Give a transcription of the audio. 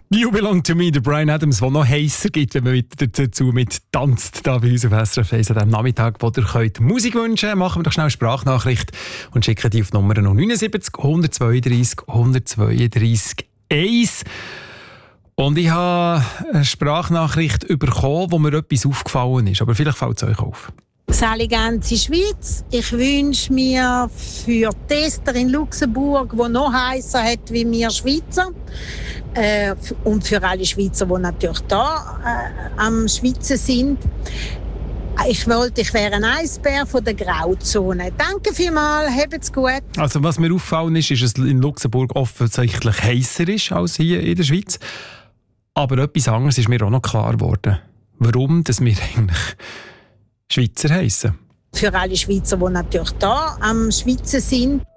You Belong to Me, der Bryan Adams, der noch heißer gibt, wenn man wieder dazu mit tanzt, da bei uns auf SRF 1 an diesem Nachmittag, wo ihr könnt Musik wünschen könnt. Machen wir doch schnell eine Sprachnachricht und schicken die auf die Nummer 79 132 132 1. Und ich habe eine Sprachnachricht bekommen, wo mir etwas aufgefallen ist. Aber vielleicht fällt es euch auf. Sali ganze Schweiz. Ich wünsche mir für Tester in Luxemburg, die noch heißer hat wie wir Schweizer, und für alle Schweizer, die natürlich da am Schwitzen sind. Ich wäre ein Eisbär von der Grauzone. Danke vielmals, habt's gut. Also was mir auffallen ist, dass es in Luxemburg offensichtlich heißer ist als hier in der Schweiz. Aber etwas anderes ist mir auch noch klar geworden. Warum dass wir eigentlich Schweizer heissen. Für alle Schweizer, die natürlich da am Schwitzen sind.